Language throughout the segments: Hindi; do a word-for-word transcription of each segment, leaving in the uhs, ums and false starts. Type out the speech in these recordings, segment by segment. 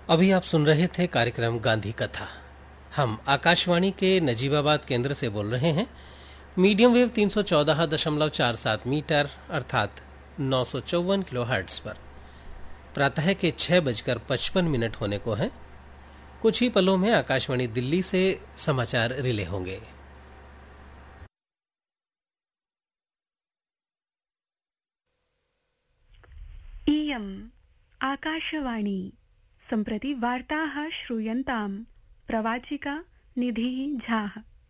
अभी आप सुन रहे थे कार्यक्रम गांधी कथा। हम आकाशवाणी के नजीबाबाद केंद्र से बोल रहे हैं। मीडियम वेव तीन सौ चौदह दशमलव चार सात मीटर अर्थात नौ सौ चौवन किलो हर्ट्ज पर प्रातः के छह बजकर पचपन मिनट होने को हैं। कुछ ही पलों में आकाशवाणी दिल्ली से समाचार रिले होंगे। इयम् आकाशवाणी सम्प्रति वार्ताः श्रूयन्ताम्। प्रवाचिका निधिः झा।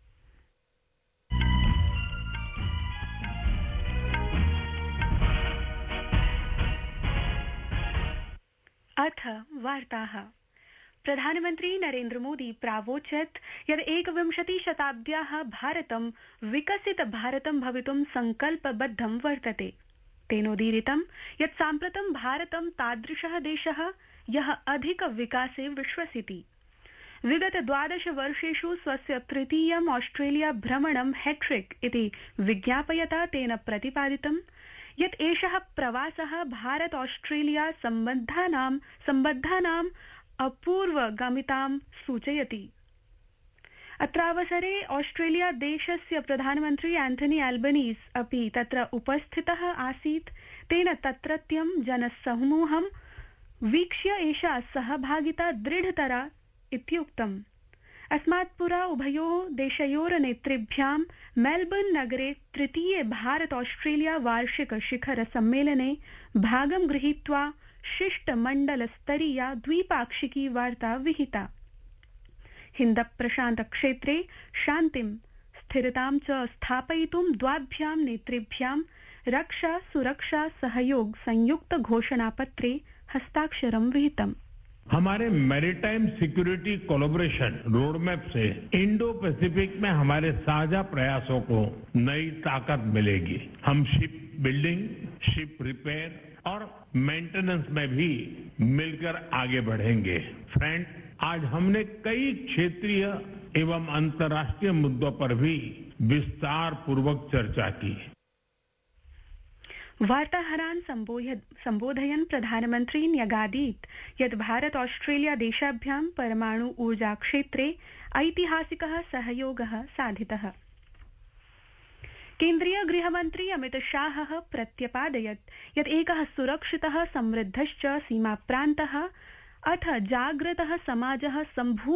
अथ वार्ताः। प्रधानमन्त्री नरेन्द्र मोदी प्रावोचत् यत् एकविंशतिशताब्द्याः भारतं विकसित भारतं भवितुं संकल्पबद्धं वर्तते। तेनोदीरितं यत् साम्प्रतं भारतं तादृशः देशः यः अधिक विकासे विश्वसिति। विगत द्वादश वर्षेषु स्वस्य तृतीयम् ऑस्ट्रेलिया भ्रमणं हैट्रिक इति विज्ञापयता तेन प्रतिपादितं यत् एषः प्रवासः भारत ऑस्ट्रेलिया सम्बन्धानां सम्बद्धानाम् अपूर्वगामितां सूचयति। अत्रावसरे ऑस्ट्रेलिया देशस्य प्रधानमन्त्री एंथनी एल्बनीस् अपि तत्र उपस्थितः आसीत्। तेन तत्रत्यं जनसमूहं वीक्ष्य एषा सहभागिता दृढतरा इत्युक्तम्। अस्मात् पुरा उभयोः देशयोः नेतृभ्यां मेलबर्न नगरे तृतीये भारत ऑस्ट्रेलिया वार्षिक शिखर सम्मेलने भागं गृहीत्वा शिष्टमण्डलस्तरीया द्विपाक्षिकी वार्ता विहिता। हिन्द प्रशान्त क्षेत्रे शान्तिं स्थिरतां च स्थापयितुं द्वाभ्यां नेतृभ्यां रक्षा सुरक्षा सहयोग संयुक्त घोषणापत्रे हस्ताक्षरं विहितम्। हमारे मैरीटाइम सिक्योरिटी कोलैबोरेशन रोडमैप से इंडो पैसिफिक में हमारे साझा प्रयासों को नई ताकत मिलेगी। हम शिप बिल्डिंग, शिप रिपेयर और मेंटेनेंस में भी मिलकर आगे बढ़ेंगे। फ्रेंड, आज हमने कई क्षेत्रीय एवं अंतर्राष्ट्रीय मुद्दों पर भी विस्तार पूर्वक चर्चा की। वार्ताहरान् सम्बोधयन् प्रधानमन्त्री न्यगादीत् यत् भारत ऑस्ट्रेलिया देशाभ्यां परमाणु ऊर्जा क्षेत्रे ऐतिहासिकः सहयोगः साधितः। केन्द्रीय गृहमन्त्री अमित शाहः प्रत्यपादयत् यत् एकः सुरक्षितः समृद्धश्च सीमाप्रान्तः अथ जाग्रतः समाजः सम्भू